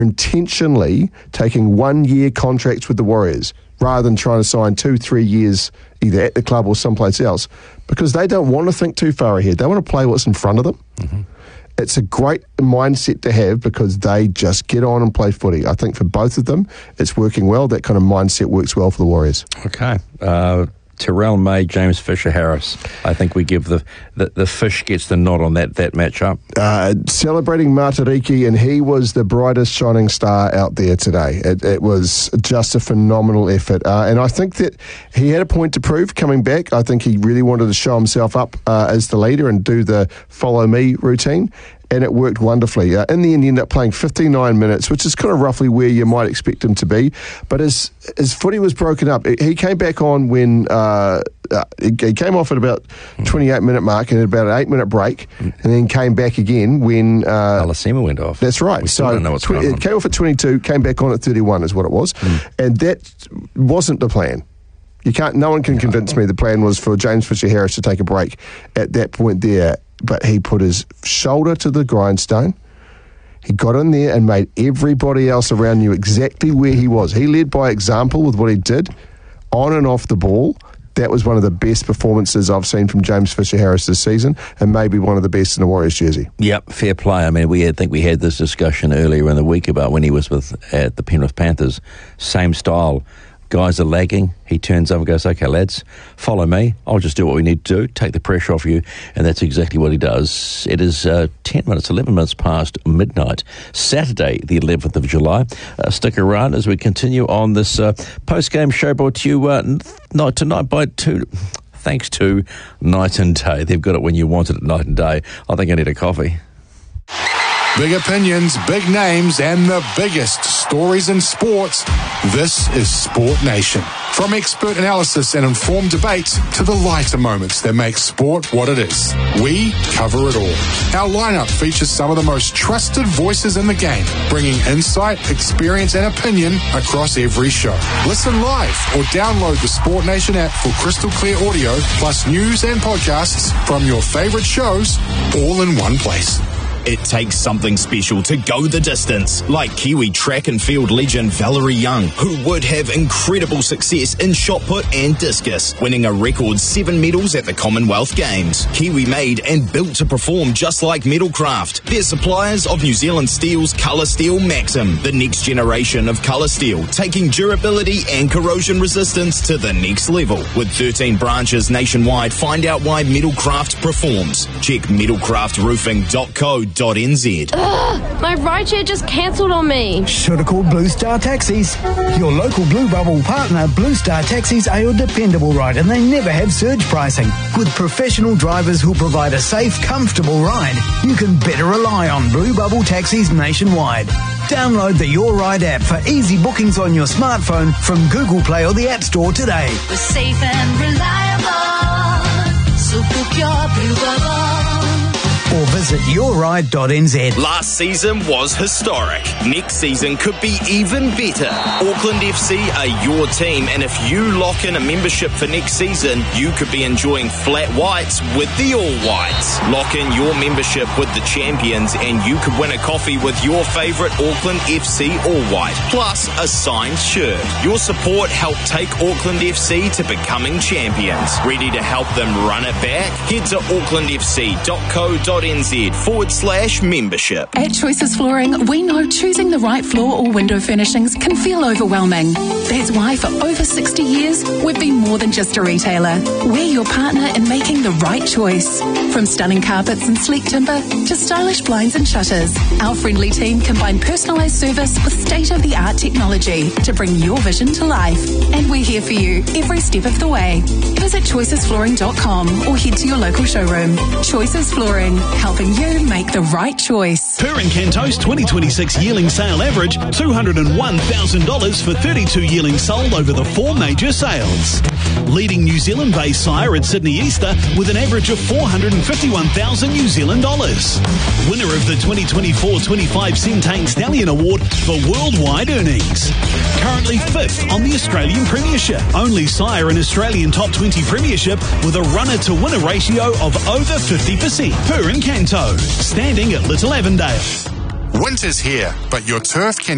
intentionally taking 1-year contracts with the Warriors rather than trying to sign 2-3 years either at the club or someplace else, because they don't want to think too far ahead. They want to play what's in front of them. Mm-hmm. It's a great mindset to have because they just get on and play footy. I think for both of them, it's working well. That kind of mindset works well for the Warriors. Okay. Terrell May, James Fisher-Harris. I think we give the Fish gets the nod on that matchup. Celebrating Matariki, and he was the brightest shining star out there today. It was just a phenomenal effort. And I think that he had a point to prove coming back. I think he really wanted to show himself up as the leader and do the follow me routine. And it worked wonderfully. In the end, he ended up playing 59 minutes, which is kind of roughly where you might expect him to be. But his footy was broken up. He came back on when he came off at about 28-minute mark and had about an 8-minute break, and then came back again when Alasima went off. That's right. We still don't know what's going on. It came off at 22, came back on at 31 is what it was. And that wasn't the plan. No one can convince me the plan was for James Fisher-Harris to take a break at that point there. But he put his shoulder to the grindstone. He got in there and made everybody else around knew exactly where he was. He led by example with what he did on and off the ball. That was one of the best performances I've seen from James Fisher-Harris this season, and maybe one of the best in the Warriors jersey. Yep, fair play. I mean, I think we had this discussion earlier in the week about when he was at the Penrith Panthers. Same style. Guys are lagging. He turns up and goes, okay, lads, follow me. I'll just do what we need to do, take the pressure off you. And that's exactly what he does. It is 11 minutes past midnight, Saturday, the 11th of July. Stick around as we continue on this post-game show brought to you thanks to Night and Day. They've got it when you want it at night and day. I think I need a coffee. Big opinions, big names, and the biggest stories in sports. This is Sport Nation. From expert analysis and informed debate to the lighter moments that make sport what it is, we cover it all. Our lineup features some of the most trusted voices in the game, bringing insight, experience, and opinion across every show. Listen live or download the Sport Nation app for crystal clear audio, plus news and podcasts from your favorite shows, all in one place. It takes something special to go the distance, like Kiwi track and field legend Valerie Young, who would have incredible success in shot put and discus, winning a record 7 medals at the Commonwealth Games. Kiwi made and built to perform just like Metalcraft. They're suppliers of New Zealand Steel's Colour Steel Maxim, the next generation of colour steel, taking durability and corrosion resistance to the next level. With 13 branches nationwide, find out why Metalcraft performs. Check metalcraftroofing.co.nz. Ugh, my rideshare just cancelled on me. Should have called Blue Star Taxis. Your local Blue Bubble partner, Blue Star Taxis, are your dependable ride, and they never have surge pricing. With professional drivers who provide a safe, comfortable ride, you can better rely on Blue Bubble Taxis nationwide. Download the Your Ride app for easy bookings on your smartphone from Google Play or the App Store today. We're safe and reliable, so book your Blue Bubble. Or visit yourride.nz. Last season was historic. Next season could be even better. Auckland FC are your team, and if you lock in a membership for next season, you could be enjoying flat whites with the All Whites. Lock in your membership with the champions, and you could win a coffee with your favourite Auckland FC All White, plus a signed shirt. Your support helped take Auckland FC to becoming champions. Ready to help them run it back? Head to aucklandfc.co.nz/membership. At Choices Flooring, we know choosing the right floor or window furnishings can feel overwhelming. That's why for over 60 years, we've been more than just a retailer. We're your partner in making the right choice. From stunning carpets and sleek timber to stylish blinds and shutters, our friendly team combine personalised service with state-of-the-art technology to bring your vision to life. And we're here for you every step of the way. Visit choicesflooring.com or head to your local showroom. Choices Flooring, helping you make the right choice. Purin Canto's 2026 yearling sale average $201,000 for 32 yearlings sold over the 4 major sales. Leading New Zealand-based sire at Sydney Easter with an average of $451,000 New Zealand dollars. Winner of the 2024-25 Centane Stallion Award for worldwide earnings. Currently 5th on the Australian Premiership. Only sire in Australian Top 20 Premiership with a runner-to-winner ratio of over 50%. Purin Canto, standing at Little Avondale. Winter's here, but your turf can